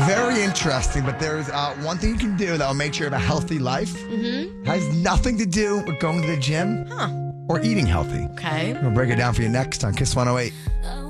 Very interesting, but there's one thing you can do that will make sure you have a healthy life. Mm-hmm. Has nothing to do with going to the gym or eating healthy. Okay. We'll break it down for you next on Kiss 108.